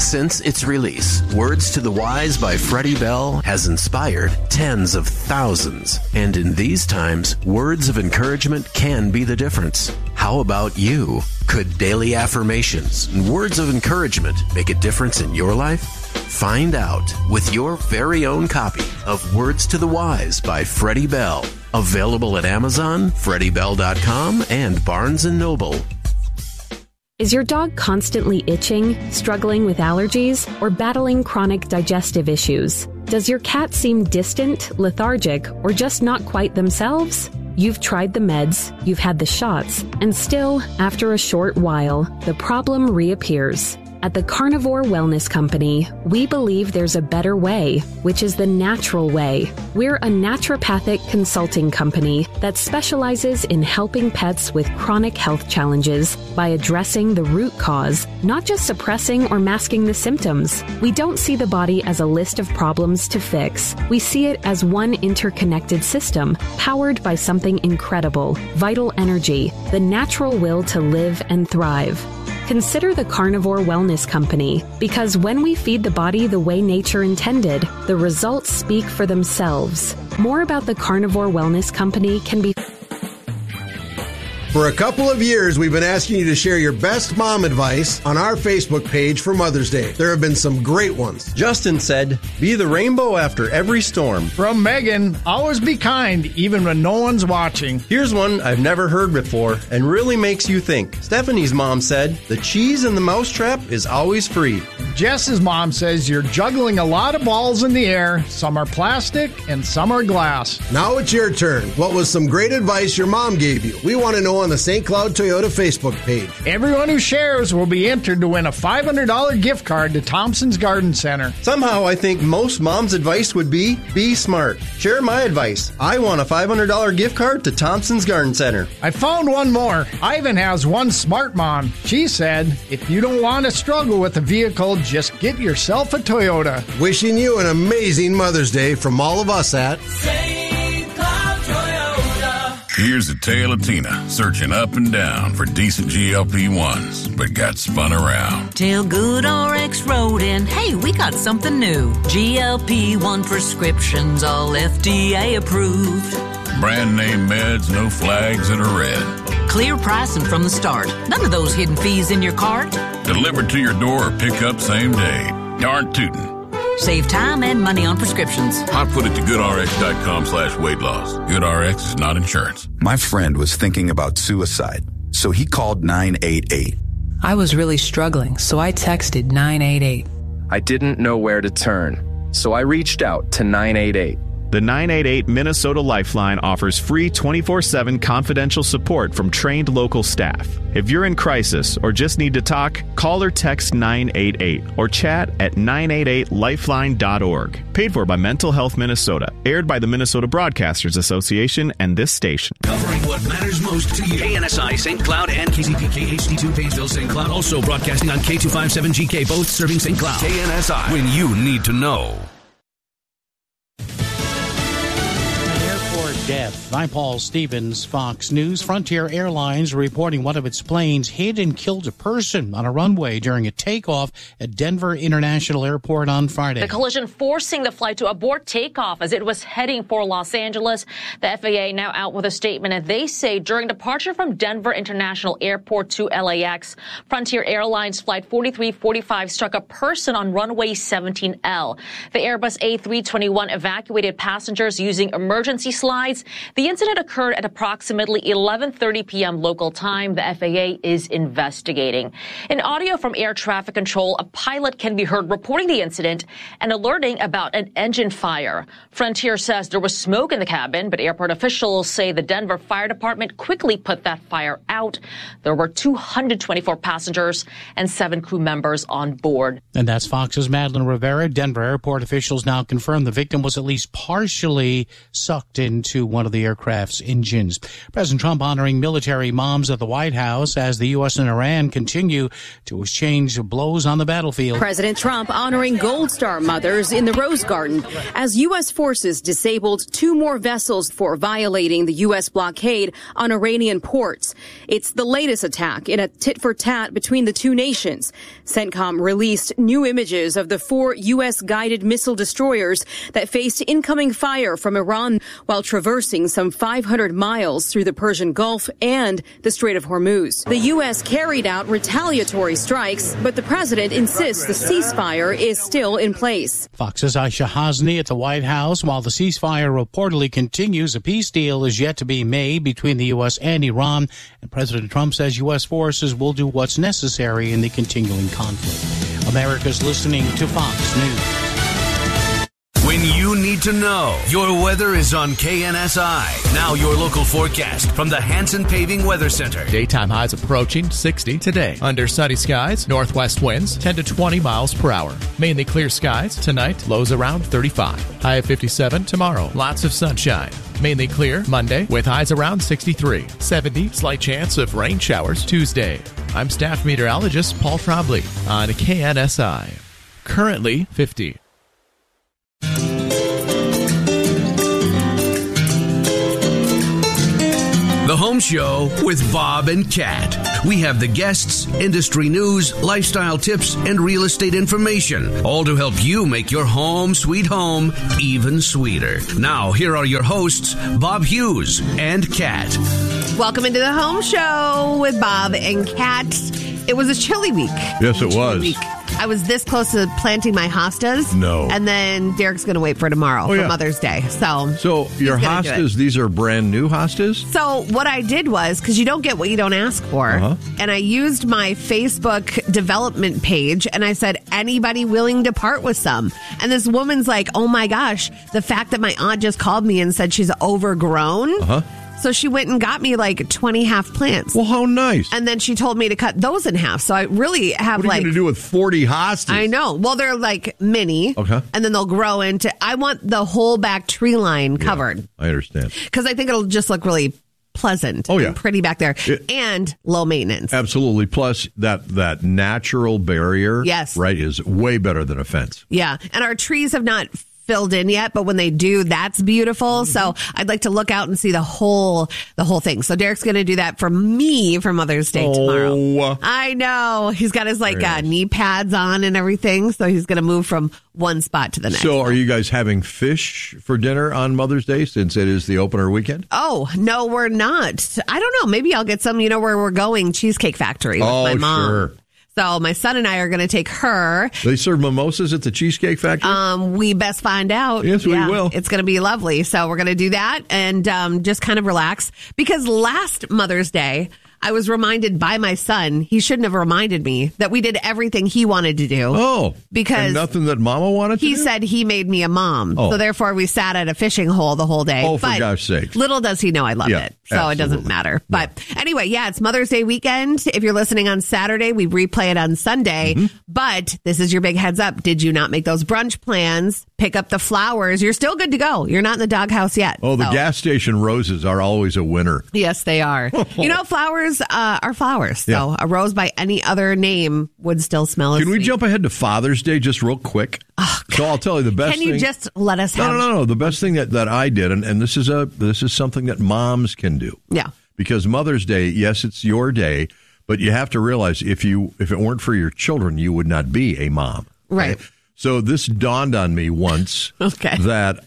Since its release, Words to the Wise by Freddie Bell has inspired tens of thousands. And in these times, words of encouragement can be the difference. How about you? Could daily affirmations and words of encouragement make a difference in your life? Find out with your very own copy of Words to the Wise by Freddie Bell. Available at Amazon, FreddieBell.com, and Barnes & Noble. Is your dog constantly itching, struggling with allergies, or battling chronic digestive issues? Does your cat seem distant, lethargic, or just not quite themselves? You've tried the meds, you've had the shots, and still, after a short while, the problem reappears. At the Carnivore Wellness Company, we believe there's a better way, which is the natural way. We're a naturopathic consulting company that specializes in helping pets with chronic health challenges by addressing the root cause, not just suppressing or masking the symptoms. We don't see the body as a list of problems to fix. We see it as one interconnected system, powered by something incredible, vital energy, the natural will to live and thrive. Consider the Carnivore Wellness Company, because when we feed the body the way nature intended, the results speak for themselves. More about the Carnivore Wellness Company can be... For a couple of years, we've been asking you to share your best mom advice on our Facebook page for Mother's Day. There have been some great ones. Justin said, "Be the rainbow after every storm." From Megan, "Always be kind, even when no one's watching." Here's one I've never heard before and really makes you think. Stephanie's mom said, "The cheese in the mousetrap is always free." Jess's mom says, "You're juggling a lot of balls in the air. Some are plastic and some are glass." Now it's your turn. What was some great advice your mom gave you? We want to know on the St. Cloud Toyota Facebook page. Everyone who shares will be entered to win a $500 gift card to Thompson's Garden Center. Somehow I think most moms' advice would be smart. Share my advice. I want a $500 gift card to Thompson's Garden Center. I found one more. Ivan has one smart mom. She said, "If you don't want to struggle with a vehicle, just get yourself a Toyota." Wishing you an amazing Mother's Day from all of us at St. Cloud Toyota. Here's a tale of Tina searching up and down for decent GLP-1s, but got spun around. Till Good RX wrote in, "Hey, we got something new. GLP-1 prescriptions, all FDA approved. Brand name meds, no flags in a red. Clear pricing from the start. None of those hidden fees in your cart. Delivered to your door or pick up same day. Darn tootin'. Save time and money on prescriptions. Hot foot it to goodrx.com/weight loss. GoodRx is not insurance." My friend was thinking about suicide, so he called 988. I was really struggling, so I texted 988. I didn't know where to turn, so I reached out to 988. The 988 Minnesota Lifeline offers free 24/7 confidential support from trained local staff. If you're in crisis or just need to talk, call or text 988 or chat at 988lifeline.org. Paid for by Mental Health Minnesota. Aired by the Minnesota Broadcasters Association and this station. Covering what matters most to you. KNSI St. Cloud and KCPK HD2 Painesville St. Cloud. Also broadcasting on K257GK, both serving St. Cloud. KNSI, when you need to know. Death. I'm Paul Stevens, Fox News. Frontier Airlines reporting one of its planes hit and killed a person on a runway during a takeoff at Denver International Airport on Friday. The collision forcing the flight to abort takeoff as it was heading for Los Angeles. The FAA now out with a statement, and they say during departure from Denver International Airport to LAX, Frontier Airlines Flight 4345 struck a person on runway 17L. The Airbus A321 evacuated passengers using emergency slides. The incident occurred at approximately 11:30 p.m. local time. The FAA is investigating. In audio from air traffic control, a pilot can be heard reporting the incident and alerting about an engine fire. Frontier says there was smoke in the cabin, but airport officials say the Denver Fire Department quickly put that fire out. There were 224 passengers and 7 crew members on board. And that's Fox's Madeline Rivera. Denver airport officials now confirm the victim was at least partially sucked into one of the aircraft's engines. President Trump honoring military moms at the White House as the U.S. and Iran continue to exchange blows on the battlefield. President Trump honoring Gold Star mothers in the Rose Garden as U.S. forces disabled 2 more vessels for violating the U.S. blockade on Iranian ports. It's the latest attack in a tit-for-tat between the two nations. CENTCOM released new images of the 4 U.S. guided missile destroyers that faced incoming fire from Iran while traversing some 500 miles through the Persian Gulf and the Strait of Hormuz. The U.S. carried out retaliatory strikes, but the president insists the ceasefire is still in place. Fox's Aisha Hasni at the White House. While the ceasefire reportedly continues, a peace deal is yet to be made between the U.S. and Iran, and President Trump says U.S. forces will do what's necessary in the continuing conflict. America's listening to Fox News. When you need to know, your weather is on KNSI. Now your local forecast from the Hanson Paving Weather Center. Daytime highs approaching 60 today. Under sunny skies, northwest winds 10 to 20 miles per hour. Mainly clear skies tonight, lows around 35. High of 57 tomorrow. Lots of sunshine. Mainly clear Monday with highs around 63. 70, slight chance of rain showers Tuesday. I'm staff meteorologist Paul Trombley on KNSI. Currently 50. The Home Show with Bob and Kat. We have the guests, industry news, lifestyle tips, and real estate information, all to help you make your home sweet home even sweeter. Now, here are your hosts, Bob Hughes and Kat. Welcome into the Home Show with Bob and Kat. It was a chilly week. Yes, it was. Week. I was this close to planting my hostas. No. And then Derek's going to wait for tomorrow for Mother's Day. So your hostas, these are brand new hostas? So what I did was, because you don't get what you don't ask for, and I used my Facebook development page, and I said, anybody willing to part with some? And this woman's like, oh my gosh, the fact that my aunt just called me and said she's overgrown. So she went and got me like 20 half plants. Well, how nice. And then she told me to cut those in half. So I really have what are you going to do with 40 hostas? I know. Well, they're like mini. Okay. And then they'll grow into, I want the whole back tree line covered. I understand. Because I think it'll just look really pleasant and pretty back there. And low maintenance. Absolutely. Plus that natural barrier. Yes. Right, is way better than a fence. Yeah. And our trees have not filled in yet, but when they do, that's beautiful. So I'd like to look out and see the whole thing. So Derek's going to do that for me for Mother's Day tomorrow. I know. He's got his knee pads on and everything. So he's going to move from one spot to the next. So are you guys having fish for dinner on Mother's Day since it is the opener weekend? Oh, no, we're not. I don't know. Maybe I'll get some, where we're going, Cheesecake Factory with my mom. Sure. So my son and I are going to take her. They serve mimosas at the Cheesecake Factory? We best find out. Yes, we will. It's going to be lovely. So we're going to do that and just kind of relax. Because last Mother's Day, I was reminded by my son, he shouldn't have reminded me, that we did everything he wanted to do. Oh. Because and nothing that Mama wanted to do? He said he made me a mom. So therefore we sat at a fishing hole the whole day. Oh, for gosh sakes. Little does he know I loved it. So absolutely. It doesn't matter. But anyway, it's Mother's Day weekend. If you're listening on Saturday, we replay it on Sunday. But this is your big heads up. Did you not make those brunch plans? Pick up the flowers. You're still good to go. You're not in the doghouse yet. Oh, the gas station roses are always a winner. Yes, they are. Flowers are flowers. So a rose by any other name would still smell as Can we sweet. jump ahead to Father's Day just real quick? Oh, so I'll tell you the best thing. Can you just let us have... No. The best thing that I did, and this is something that moms can do. Yeah. Because Mother's Day, yes, it's your day, but you have to realize if it weren't for your children, you would not be a mom. Right. So this dawned on me once that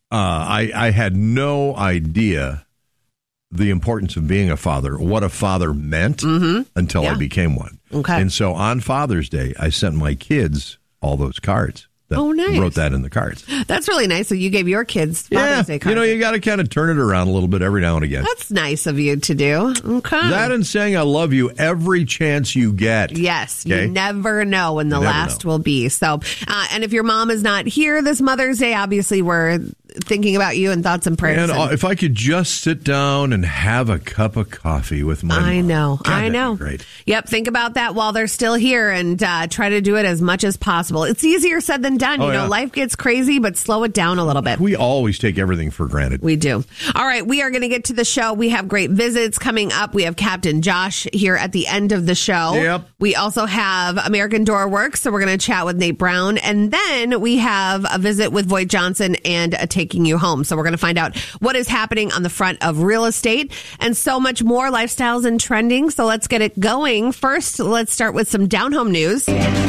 I had no idea the importance of being a father, what a father meant until I became one. Okay. And so on Father's Day, I sent my kids all those cards. Nice. Wrote that in the cards. That's really nice. So you gave your kids Father's Day cards. You got to kind of turn it around a little bit every now and again. That's nice of you to do. Okay. That and saying I love you every chance you get. Yes. Okay? You never know when the last will be. So, and if your mom is not here this Mother's Day, obviously we're thinking about you and thoughts and prayers. And if I could just sit down and have a cup of coffee with my mom. know. God, I know. Great. Yep. Think about that while they're still here and try to do it as much as possible. It's easier said than done. You know, life gets crazy, but slow it down a little bit. We always take everything for granted. We do. All right. We are going to get to the show. We have great visits coming up. We have Captain Josh here at the end of the show. Yep. We also have American Door Works, so we're going to chat with Nate Brown. And then we have a visit with Voight Johnson and Taking You Home. So we're going to find out what is happening on the front of real estate and so much more, lifestyles and trending. So let's get it going. First, let's start with some down home news.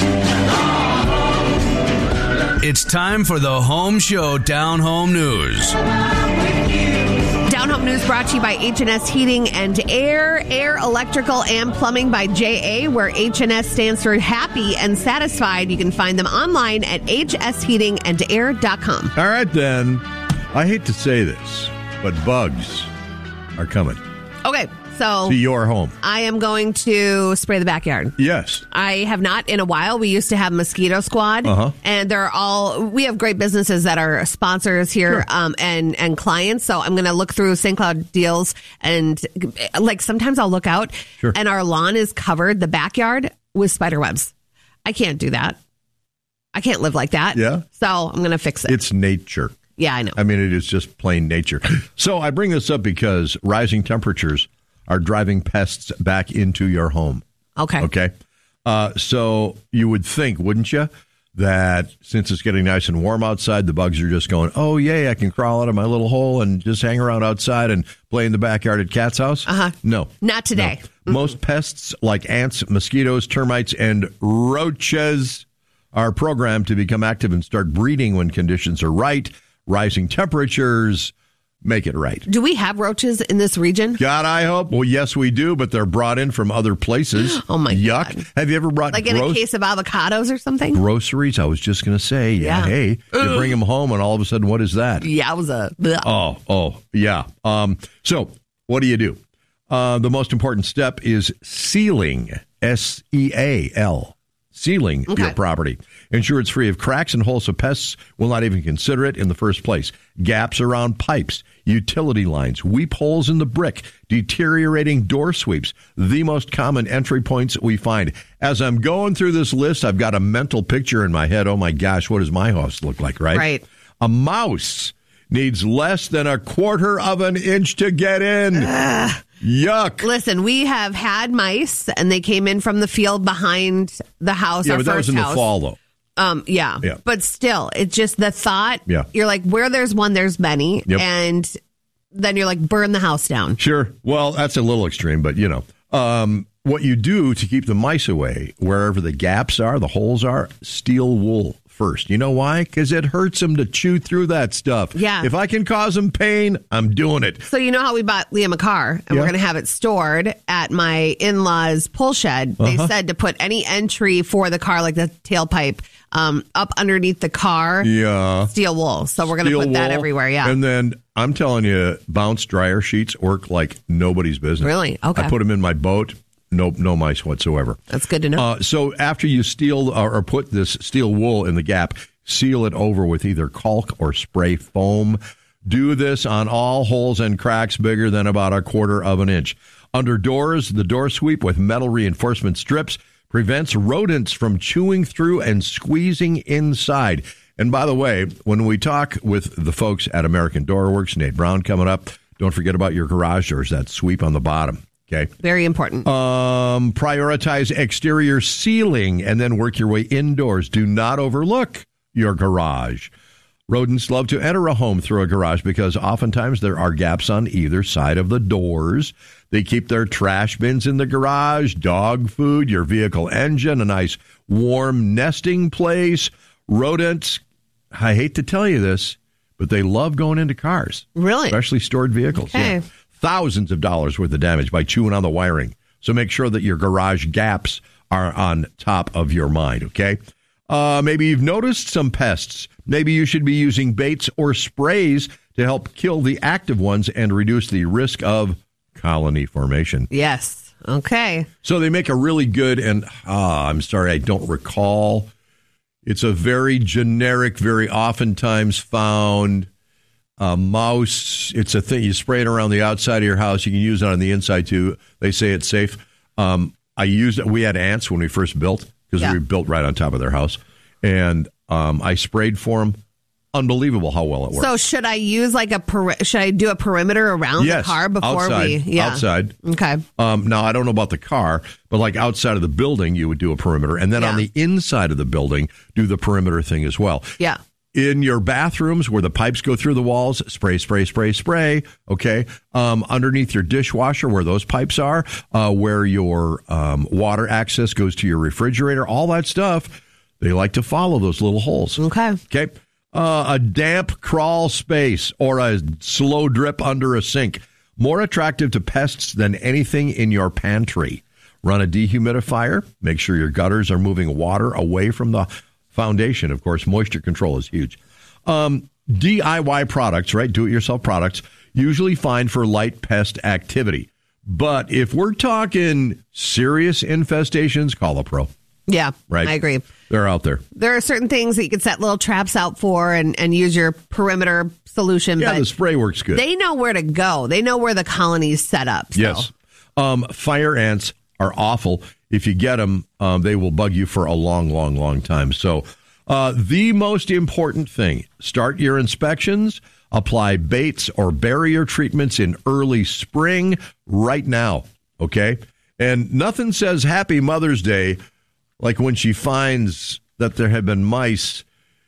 It's time for the Home Show Down Home News. Down Home News brought to you by H&S Heating and Air, Electrical, and Plumbing by JA, where H&S stands for happy and satisfied. You can find them online at hsheatingandair.com. All right, then. I hate to say this, but bugs are coming. Okay, so to your home. I am going to spray the backyard. Yes. I have not in a while. We used to have Mosquito Squad, and we have great businesses that are sponsors here, and clients. So I'm going to look through St. Cloud deals, and like sometimes I'll look out, and our lawn is covered, the backyard, with spider webs. I can't do that. I can't live like that. Yeah. So I'm going to fix it. It's nature. Yeah, I know. I mean, it is just plain nature. So I bring this up because rising temperatures are driving pests back into your home. Okay. So you would think, wouldn't you, that since it's getting nice and warm outside, the bugs are just going, oh, yay, I can crawl out of my little hole and just hang around outside and play in the backyard at Cat's house? No. Not today. No. Most pests like ants, mosquitoes, termites, and roaches are programmed to become active and start breeding when conditions are right. Rising temperatures make it right. Do we have roaches in this region? God, I hope. Well, yes, we do, but they're brought in from other places. Oh, my Yuck. God. Have you ever brought in a case of avocados or something? Groceries? I was just going to say, hey, you bring them home and all of a sudden, what is that? Yowza. Oh, yeah. So what do? The most important step is sealing, SEAL. Sealing your property. Ensure it's free of cracks and holes so pests will not even consider it in the first place. Gaps around pipes, utility lines, weep holes in the brick, deteriorating door sweeps, the most common entry points we find. As I'm going through this list, I've got a mental picture in my head. Oh, my gosh, what does my house look like, right? Right. A mouse needs less than 1/4 of an inch to get in. Yuck. Listen, we have had mice, and they came in from the field behind the house. Yeah, our but that was in the fall, though. Yeah. But still, it's just the thought. Yeah. You're like, where there's one, there's many. Yep. And then you're like, burn the house down. Sure. Well, that's a little extreme, but what you do to keep the mice away, wherever the gaps are, the holes are, steal wool first. You know why? Because it hurts them to chew through that stuff. Yeah. If I can cause them pain, I'm doing it. So you know how we bought Liam a car, and we're going to have it stored at my in-laws' pull shed. They said to put any entry for the car, like the tailpipe, up underneath the car. Yeah. Steel wool. So we're going to put that everywhere. Yeah. And then I'm telling you, bounce dryer sheets work like nobody's business. Really? Okay. I put them in my boat. No mice whatsoever. That's good to know. So after you steal or put this steel wool in the gap, seal it over with either caulk or spray foam. Do this on all holes and cracks bigger than about 1/4 of an inch. Under doors, the door sweep with metal reinforcement strips prevents rodents from chewing through and squeezing inside. And by the way, when we talk with the folks at American Door Works, Nate Brown coming up, don't forget about your garage doors, that sweep on the bottom. Okay. Very important. Prioritize exterior sealing and then work your way indoors. Do not overlook your garage. Rodents love to enter a home through a garage because oftentimes there are gaps on either side of the doors. They keep their trash bins in the garage, dog food, your vehicle engine, a nice warm nesting place. Rodents, I hate to tell you this, but they love going into cars. Really? Especially stored vehicles. Okay. Yeah. Thousands of dollars worth of damage by chewing on the wiring. So make sure that your garage gaps are on top of your mind, okay? Maybe you've noticed some pests. Maybe you should be using baits or sprays to help kill the active ones and reduce the risk of colony formation. Yes. Okay. So they make a really good, and I'm sorry, I don't recall. It's a very generic, very oftentimes found mouse. It's a thing. You spray it around the outside of your house. You can use it on the inside, too. They say it's safe. I used it. We had ants when we first built because we built right on top of their house. And I sprayed for them. Unbelievable how well it works. So should I use should I do a perimeter around the car before outside, we? Yeah, outside. Okay. Now I don't know about the car, but like outside of the building, you would do a perimeter, and then on the inside of the building, do the perimeter thing as well. Yeah. In your bathrooms where the pipes go through the walls, spray, spray, spray, spray. Okay. Underneath your dishwasher where those pipes are, where your water access goes to your refrigerator, all that stuff. They like to follow those little holes. Okay. Okay. A damp crawl space or a slow drip under a sink. More attractive to pests than anything in your pantry. Run a dehumidifier. Make sure your gutters are moving water away from the foundation. Of course, moisture control is huge. DIY products, right? Do-it-yourself products, usually fine for light pest activity. But if we're talking serious infestations, call a pro. Yeah, right. I agree. They're out there. There are certain things that you can set little traps out for and use your perimeter solution. Yeah, but the spray works good. They know where to go. They know where the colony's set up. So. Yes. Fire ants are awful. If you get them, they will bug you for a long, long, long time. So the most important thing, start your inspections, apply baits or barrier treatments in early spring right now, okay? And nothing says Happy Mother's Day like when she finds that there have been mice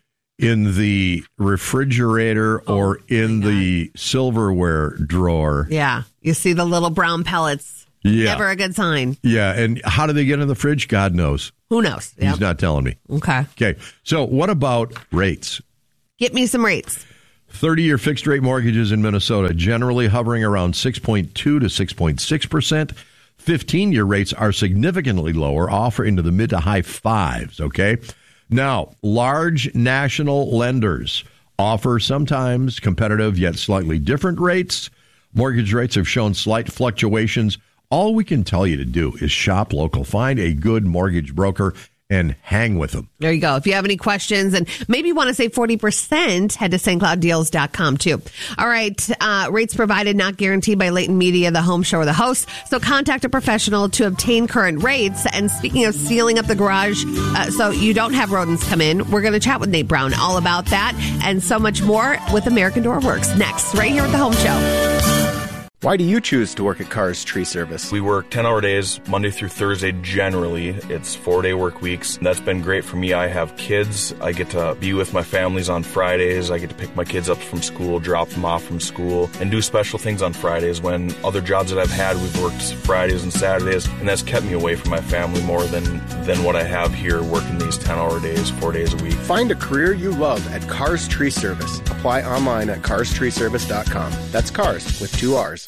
in the refrigerator or in the silverware drawer. Yeah. You see the little brown pellets. Yeah. Never a good sign. Yeah. And how do they get in the fridge? God knows. Who knows? He's not telling me. Okay. Okay. So what about rates? Get me some rates. 30-year fixed rate mortgages in Minnesota generally hovering around 6.2 to 6.6%. 15-year rates are significantly lower, offer into the mid to high fives, okay? Now, large national lenders offer sometimes competitive yet slightly different rates. Mortgage rates have shown slight fluctuations. All we can tell you to do is shop local. Find a good mortgage broker and hang with them. There you go. If you have any questions and maybe want to save 40%, head to stclouddeals.com too. All right. Rates provided, not guaranteed by Leighton Media, the home show or the host. So contact a professional to obtain current rates. And speaking of sealing up the garage so you don't have rodents come in, we're going to chat with Nate Brown all about that and so much more with American Door Works next, right here at the home show. Why do you choose to work at Cars Tree Service? We work 10-hour days, Monday through Thursday generally. It's 4-day work weeks. That's been great for me. I have kids. I get to be with my families on Fridays. I get to pick my kids up from school, drop them off from school, and do special things on Fridays. When other jobs that I've had, we've worked Fridays and Saturdays, and that's kept me away from my family more than what I have here working these 10-hour days, 4 days a week. Find a career you love at Cars Tree Service. Apply online at carstreeservice.com. That's cars with 2 R's.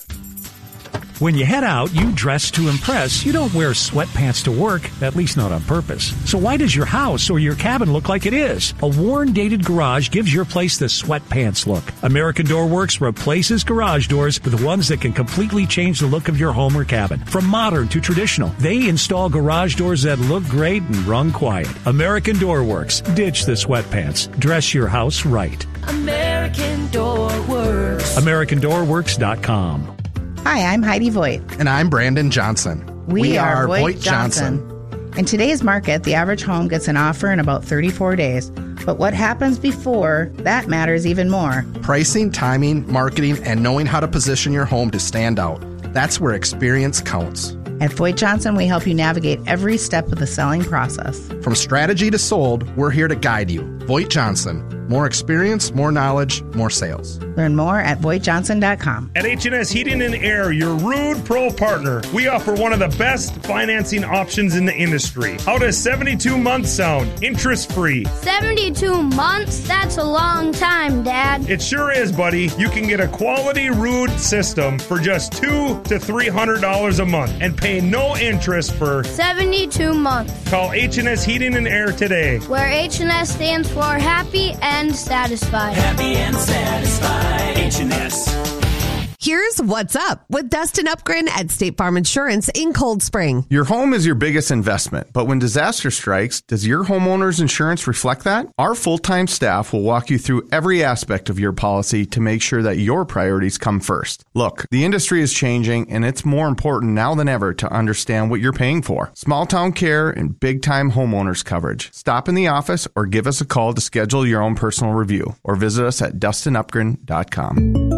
When you head out, you dress to impress. You don't wear sweatpants to work, at least not on purpose. So why does your house or your cabin look like it is? A worn, dated garage gives your place the sweatpants look. American Door Works replaces garage doors with ones that can completely change the look of your home or cabin. From modern to traditional, they install garage doors that look great and run quiet. American Door Works. Ditch the sweatpants. Dress your house right. American Door Works. AmericanDoorWorks.com. Hi, I'm Heidi Voigt. And I'm Brandon Johnson. We are Voigt Johnson. In today's market, the average home gets an offer in about 34 days. But what happens before, that matters even more. Pricing, timing, marketing, and knowing how to position your home to stand out. That's where experience counts. At Voigt Johnson, we help you navigate every step of the selling process. From strategy to sold, we're here to guide you. Voigt Johnson. More experience, more knowledge, more sales. Learn more at VoigtJohnson.com. At H&S Heating and Air, your Rude Pro partner, we offer one of the best financing options in the industry. How does 72 months sound? Interest-free. 72 months? That's a long time, Dad. It sure is, buddy. You can get a quality Rude system for just $200 to $300 a month and pay no interest for 72 months. Call H&S Heating and Air today. Where H&S stands for happy and satisfied. Happy and satisfied. H&S. Here's what's up with Dustin Upgren at State Farm Insurance in Cold Spring. Your home is your biggest investment, but when disaster strikes, does your homeowner's insurance reflect that? Our full-time staff will walk you through every aspect of your policy to make sure that your priorities come first. Look, the industry is changing, and it's more important now than ever to understand what you're paying for. Small town care and big-time homeowners coverage. Stop in the office or give us a call to schedule your own personal review, or visit us at DustinUpgren.com.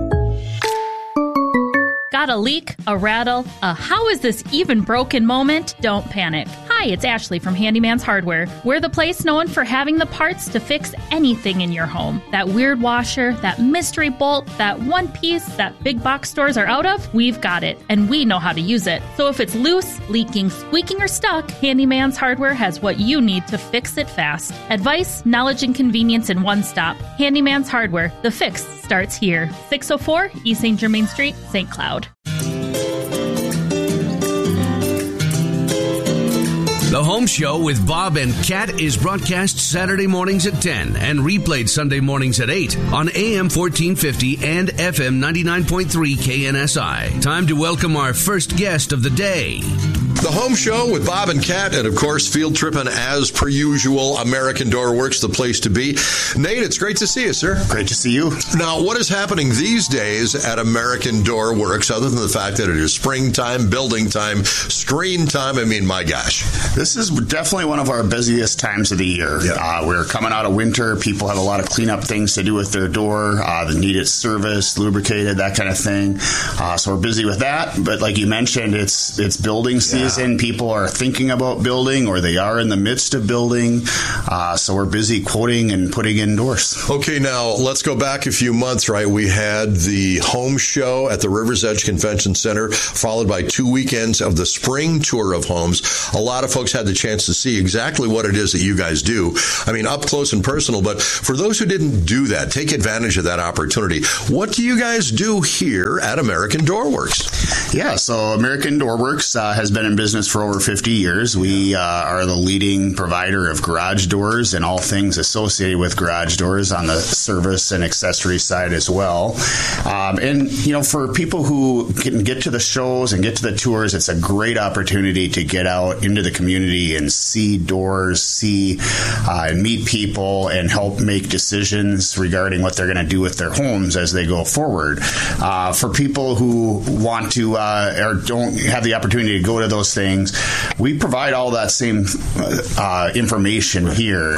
Got a leak, a rattle, a how is this even broken moment? Don't panic. Hi, it's Ashley from Handyman's Hardware. We're the place known for having the parts to fix anything in your home. That weird washer, that mystery bolt, that one piece that big box stores are out of, we've got it, and we know how to use it. So if it's loose, leaking, squeaking, or stuck, Handyman's Hardware has what you need to fix it fast. Advice, knowledge, and convenience in one stop. Handyman's Hardware. The fix starts here. 604 East St. Germain Street, St. Cloud. The Home Show with Bob and Kat is broadcast Saturday mornings at 10 and replayed Sunday mornings at 8 on AM 1450 and FM 99.3 KNSI. Time to welcome our first guest of the day. The Home Show with Bob and Kat, and of course, field tripping as per usual. American Door Works, the place to be. Nate, it's great to see you, sir. Great to see you. Now, what is happening these days at American Door Works, other than the fact that it is springtime, building time, screen time? I mean, my gosh. This is definitely one of our busiest times of the year. Yeah. We're coming out of winter. People have a lot of cleanup things to do with their door. They need it serviced, lubricated, that kind of thing. So we're busy with that. But like you mentioned, it's building season. People are thinking about building, or they are in the midst of building. So we're busy quoting and putting in doors. Okay, now let's go back a few months, right? We had the Home Show at the Rivers Edge Convention Center, followed by 2 weekends of the Spring Tour of Homes. A lot of folks had the chance to see exactly what it is that you guys do. I mean, up close and personal. But for those who didn't do that, take advantage of that opportunity. What do you guys do here at American Door Works? Yeah, so American Door Works has been in business for over 50 years. We are the leading provider of garage doors and all things associated with garage doors on the service and accessory side as well. And, you know, for people who can get to the shows and get to the tours, it's a great opportunity to get out into the community and see doors, and meet people and help make decisions regarding what they're going to do with their homes as they go forward. For people who want to or don't have the opportunity to go to those things, we provide all that same information here,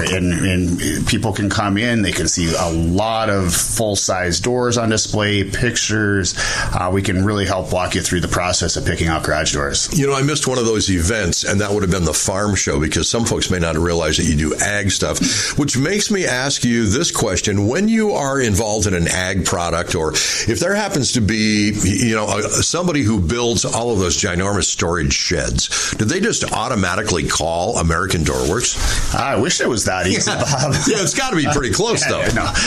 and people can come in. They can see a lot of full-size doors on display, pictures. We can really help walk you through the process of picking out garage doors. You know, I missed one of those events, and that would have been the farm show, because some folks may not realize that you do ag stuff, which makes me ask you this question. When you are involved in an ag product, or if there happens to be, you know, somebody who builds all of those ginormous storage sheds, do they just automatically call American Door Works? I wish it was that easy, Bob. Yeah, it's got to be pretty close, though.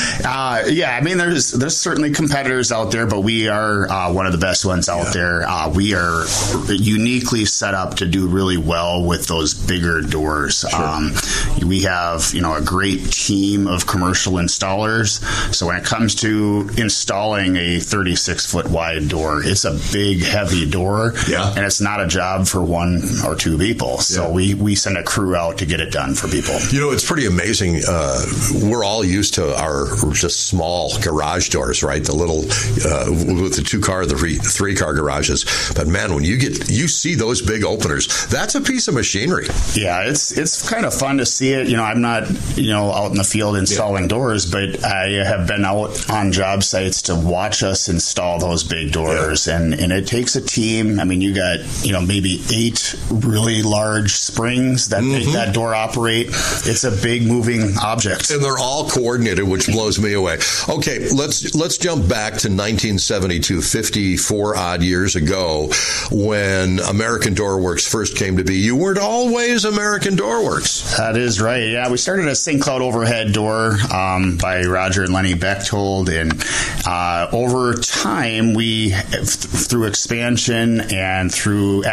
Yeah, I mean, there's certainly competitors out there, but we are one of the best ones out there. We are uniquely set up to do really well with those bigger doors. Sure. We have, you know, a great team of commercial installers. So when it comes to installing a 36-foot wide door, it's a big, heavy door, and it's not a job for one or two people. So we send a crew out to get it done for people. You know, it's pretty amazing. We're all used to our just small garage doors, right? The little with the 2-car, the 3-car garages. But man, when you see those big openers, that's a piece of machinery. Yeah, it's kind of fun to see it. You know, I'm not, you know, out in the field installing doors, but I have been out on job sites to watch us install those big doors, and it takes a team. I mean, you got, you know, maybe 8 really large springs that make that door operate. It's a big moving object, and they're all coordinated, which blows me away. Okay, let's jump back to 1972, 54 odd years ago, when American Door Works first came to be. You weren't always American Door Works. That is right. Yeah, we started a St. Cloud overhead door by Roger and Lenny Bechtold, and over time, we, through expansion and through acquisition,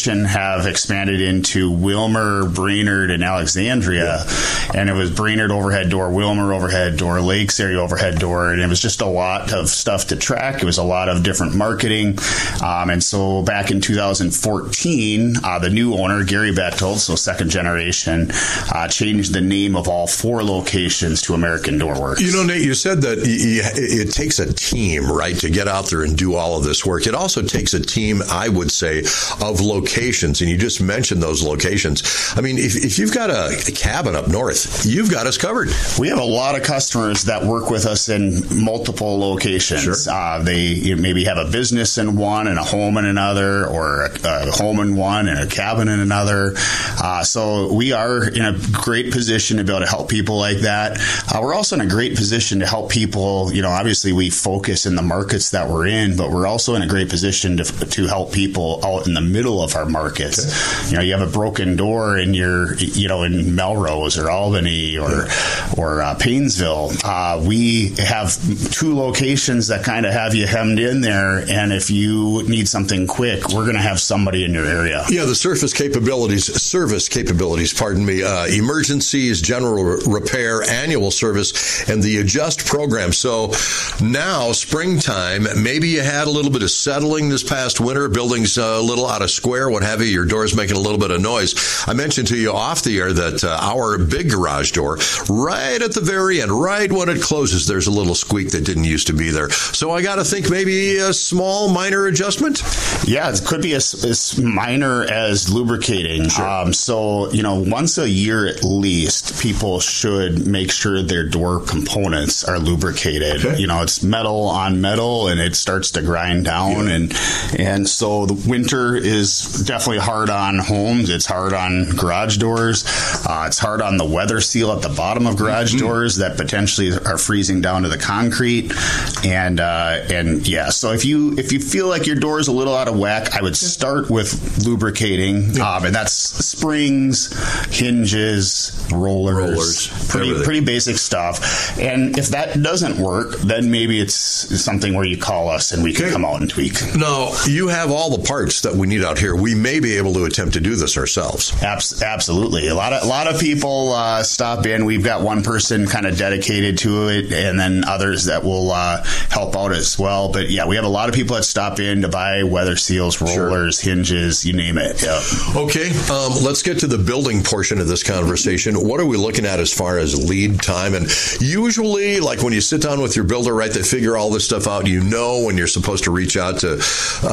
addition, have expanded into Wilmer, Brainerd, and Alexandria. And it was Brainerd overhead door, Wilmer overhead door, Lakes area overhead door. And it was just a lot of stuff to track. It was a lot of different marketing. And so back in 2014, the new owner, Gary Bechtold, so second generation, changed the name of all 4 locations to American Door Works. You know, Nate, you said that it takes a team, right, to get out there and do all of this work. It also takes a team, I would say, of locations. And you just mentioned those locations. I mean, if you've got a cabin up north, you've got us covered. We have a lot of customers that work with us in multiple locations. Sure. They maybe have a business in one and a home in another, or a home in one and a cabin in another. So we are in a great position to be able to help people like that. We're also in a great position to help people. You know, obviously we focus in the markets that we're in, but we're also in a great position to help people out in the middle of our markets. Okay. You know, you have a broken door and you're, in Melrose or Albany or Paynesville. We have 2 locations that kind of have you hemmed in there. And if you need something quick, we're going to have somebody in your area. Yeah, the service capabilities, emergencies, general repair, annual service, and the adjust program. So now, springtime, maybe you had a little bit of settling this past winter, buildings a little out of square, what have you, your door's making a little bit of noise. I mentioned to you off the air that our big garage door, right at the very end, right when it closes, there's a little squeak that didn't used to be there. So I got to think maybe a small, minor adjustment? Yeah, it could be as minor as lubricating. Sure. So, once a year at least, people should make sure their door components are lubricated. Okay. It's metal on metal, and it starts to grind down. Yeah. And so the winter is definitely hard on homes. It's hard on garage doors. It's hard on the weather seal at the bottom of garage doors that potentially are freezing down to the concrete. And so if you feel like your door is a little out of whack, I would start with lubricating. And that's springs, hinges, rollers, pretty basic stuff. And if that doesn't work, then maybe it's something where you call us and we can come out and tweak. No, you have all the parts that we need out here. We may be able to attempt to do this ourselves. Absolutely. A lot of people stop in. We've got one person kind of dedicated to it, and then others that will help out as well. But yeah, we have a lot of people that stop in to buy weather seals, rollers, hinges, you name it. Yeah. Okay, let's get to the building portion of this conversation. What are we looking at as far as lead time? And usually, like when you sit down with your builder, right, they figure all this stuff out. When you're supposed to reach out to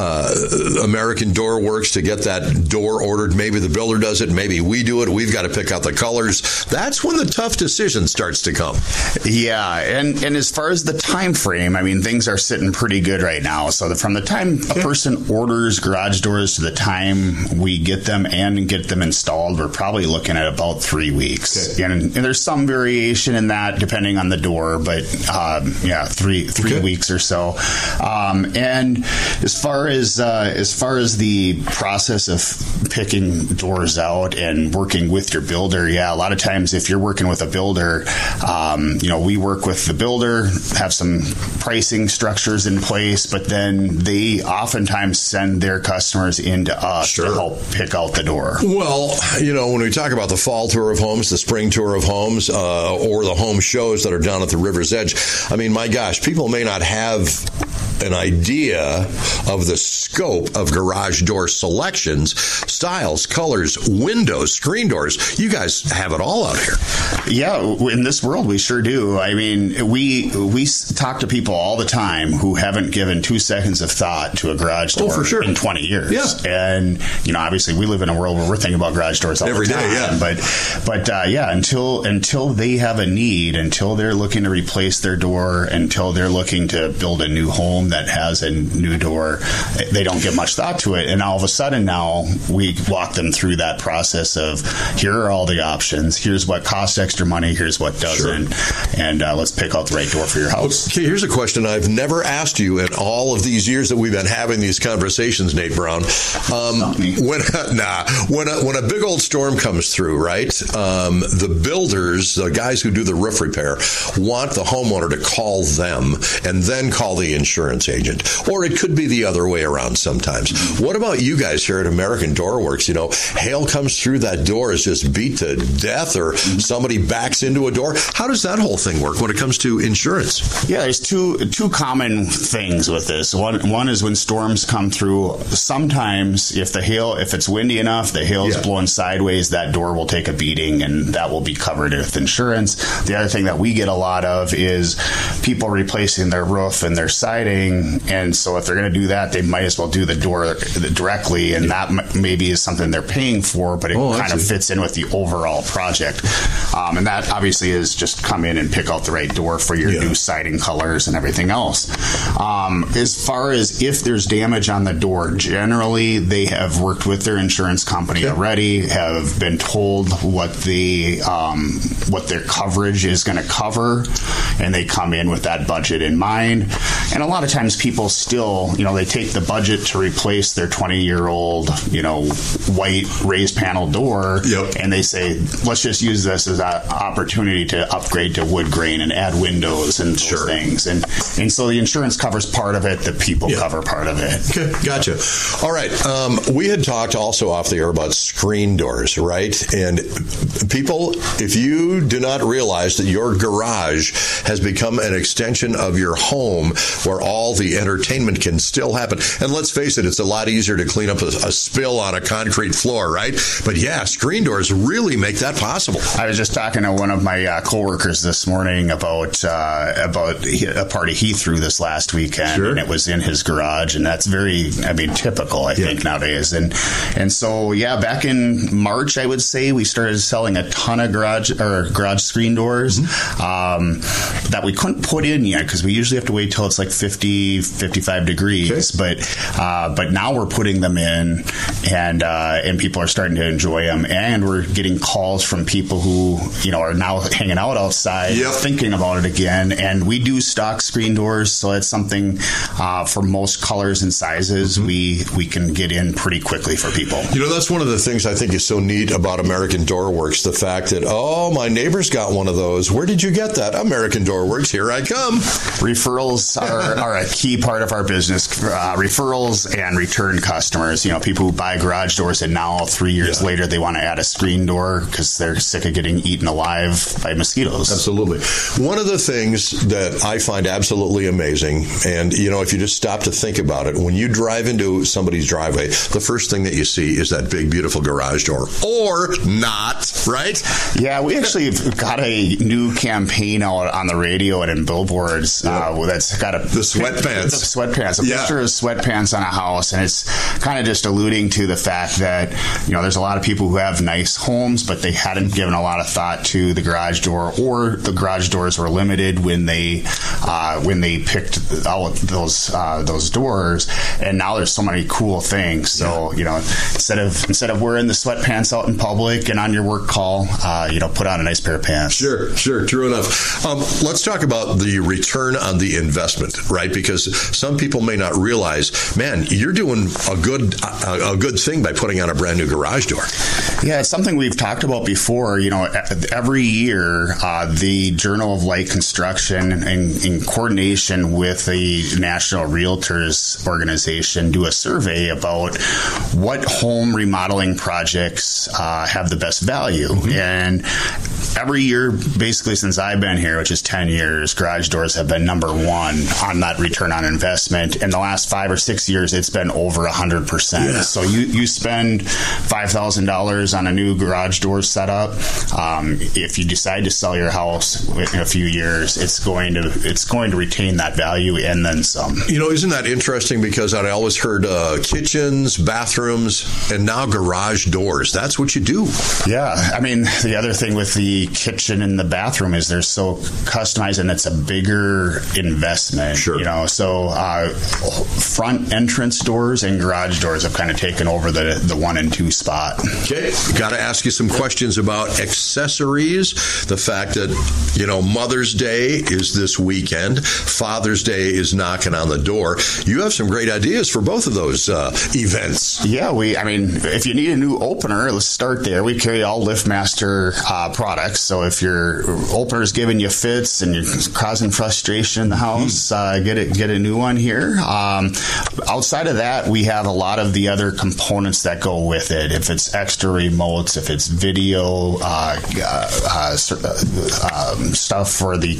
American Door Works to get that door ordered. Maybe the builder does it. Maybe we do it. We've got to pick out the colors. That's when the tough decision starts to come. Yeah, and as far as the time frame, I mean, things are sitting pretty good right now. So from the time a person orders garage doors to the time we get them and get them installed, we're probably looking at about 3 weeks. Okay. And there's some variation in that depending on the door, but three weeks or so. And as far as the process of picking doors out and working with your builder, a lot of times if you're working with a builder, we work with the builder, have some pricing structures in place, but then they oftentimes send their customers into us to help pick out the door. Well, when we talk about the fall tour of homes, the spring tour of homes, or the home shows that are down at the River's Edge, I mean, my gosh, people may not have an idea of the scope of garage door selections, styles, colors, windows, screen doors. You guys have it all out here. Yeah, in this world, we sure do. I mean, we talk to people all the time who haven't given 2 seconds of thought to a garage door in 20 years. Yeah. And, obviously we live in a world where we're thinking about garage doors all every the time. Day, yeah. But until they have a need, until they're looking to replace their door, until they're looking to build a new home that has a new door, they don't give much thought to it. And all of a sudden now we walk them through that process of, here are all the options. Here's what costs extra extra money, here's what doesn't, and let's pick out the right door for your house. Okay, here's a question I've never asked you in all of these years that we've been having these conversations, Nate Brown. When a big old storm comes through, right? The builders, the guys who do the roof repair, want the homeowner to call them and then call the insurance agent. Or it could be the other way around sometimes. What about you guys here at American Door Works? You know, hail comes through, that door is just beat to death, or somebody backs into a door. How does that whole thing work when it comes to insurance? Yeah, there's two common things with this. One is when storms come through, sometimes if it's windy enough, the hail is blowing sideways, that door will take a beating and that will be covered with insurance. The other thing that we get a lot of is people replacing their roof and their siding, and so if they're going to do that, they might as well do the door directly, and that maybe is something they're paying for, but it kind of fits in with the overall project. And that obviously is just come in and pick out the right door for your new siding colors and everything else. As far as if there's damage on the door, generally they have worked with their insurance company already, have been told what their coverage is going to cover, and they come in with that budget in mind. And a lot of times people still, they take the budget to replace their 20-year-old, white raised panel door, and they say, let's just use this as an opportunity to upgrade to wood grain and add windows and those things. And so the insurance covers part of it, the people cover part of it. Okay, gotcha. All right. We had talked also off the air about screen doors, right? And people, if you do not realize that your garage has become an extension of your home where all the entertainment can still happen. And let's face it, it's a lot easier to clean up a spill on a concrete floor, right? But screen doors really make that possible. I was just talking to one of my coworkers this morning about a party he threw this last weekend, and it was in his garage, and that's very, typical, I think, nowadays. And so, back in March, I would say, we started selling a ton of garage screen doors that we couldn't put in yet because we usually have to wait till it's like 50, 55 degrees. But now we're putting them in, and people are starting to enjoy them, and we're getting calls from people who are now hanging out outside, thinking about it again. And we do stock screen doors, so it's something for most colors and sizes we can get in pretty quickly for people. That's one of the things I think is so neat about American Door Works, the fact that, my neighbor's got one of those. Where did you get that? American Door Works, here I come. Referrals are a key part of our business. Referrals and return customers, people who buy garage doors and now 3 years later they want to add a screen door because they're sick of getting eaten alive by mosquitoes. Absolutely. One of the things that I find absolutely amazing, and if you just stop to think about it, when you drive into somebody's driveway, the first thing that you see is that big, beautiful garage door. Or not, right? Yeah, we actually got a new campaign out on the radio and in billboards that's got the sweatpants. A picture of sweatpants on a house, and it's kind of just alluding to the fact that there's a lot of people who have nice homes, but they hadn't given a lot of thought to the garage door, or the garage doors were limited when they picked out those doors, and now there's so many cool things. So instead of wearing the sweatpants out in public and on your work call, put on a nice pair of pants. Sure, true enough. Let's talk about the return on the investment, right? Because some people may not realize, man, you're doing a good thing by putting on a brand new garage door. Yeah, it's something we've talked about before. Every year, the Journal of Light Construction, in coordination with the National Realtors Organization, do a survey about what home remodeling projects have the best value. And every year, basically since I've been here, which is 10 years, garage doors have been number one on that return on investment. In the last 5 or 6 years, it's been over 100%. Yeah. So you spend $5,000 on a new garage door setup. If you decide to sell your house in a few years, it's going to retain that value and then some. Isn't that interesting? Because I always heard kitchens, bathrooms, and now garage doors. That's what you do. Yeah. The other thing with the kitchen and the bathroom is they're so customized, and it's a bigger investment. Sure. So front entrance doors and garage doors have kind of taken over the 1 and 2 spot. Okay. Got to ask you some questions about accessories. The fact that, Mother's Day is this weekend. Father's Day is knocking on the door. You have some great ideas for both of those events. Yeah, if you need a new opener, let's start there. We carry all LiftMaster products. So if your opener's giving you fits and you're causing frustration in the house, get a new one here. Outside of that, we have a lot of the other components that go with it. If it's extra remotes, if it's video, stuff for the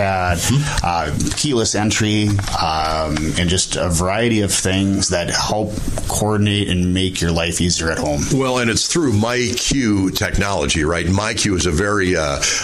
keypad, keyless entry, and just a variety of things that help coordinate and make your life easier at home. Well, and it's through MyQ technology, right? MyQ is a very,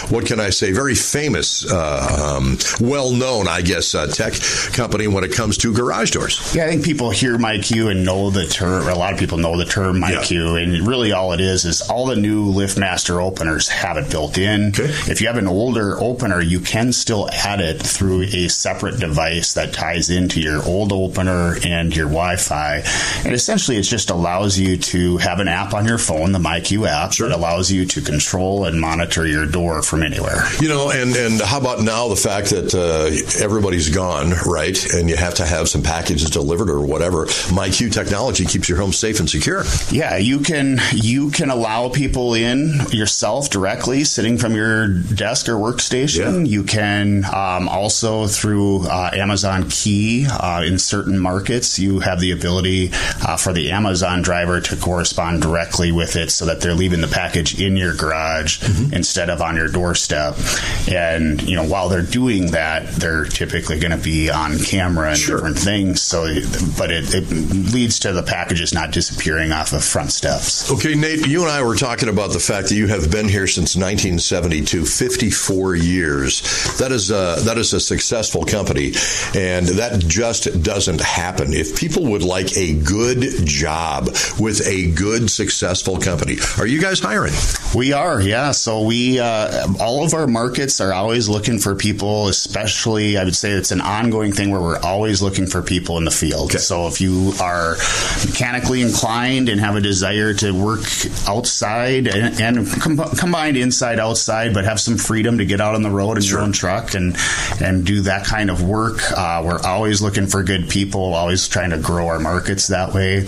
very famous, well-known, tech company when it comes to garage doors. Yeah, I think people hear MyQ and know the term, or a lot of people know the term MyQ, and really all it is all the new LiftMaster openers have it built in. Okay. If you have an older opener, you can still add it through a separate device that ties into your old opener and your Wi-Fi. And essentially, it just allows you to have an app on your phone, the MyQ app, that allows you to control and monitor your door from anywhere. And how about now the fact that everybody's gone, right? And you have to have some packages delivered or whatever. MyQ technology keeps your home safe and secure. Yeah, you can allow people in yourself directly, sitting from your desk or workstation. Yeah. You can also through Amazon Key in certain markets, you have the ability for the Amazon driver to correspond directly with it, so that they're leaving the package in your garage instead of on your doorstep. And while they're doing that, they're typically going to be on camera and different things. But it leads to the packages not disappearing off of front steps. Okay, Nate, you and I were talking about the fact that you have been here since 1972, 54 years. That is a successful company, and that just doesn't happen. If people would like a good job with a good, successful company, are you guys hiring? We are, yeah. So we all of our markets are always looking for people, especially, I would say it's an ongoing thing where we're always looking for people in the field. Okay. So if you are mechanically inclined and have a desire to work outside and combined inside, outside, but have some freedom to get out on the road in your own truck and do that kind of work, we're always looking for good people, always trying to grow our markets that way.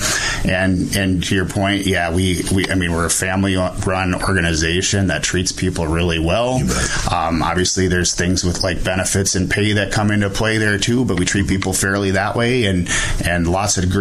And to your point, we're a family-run organization that treats people really well. Obviously, there's things with like benefits and pay that come into play there too, but we treat people fairly that way, and lots of great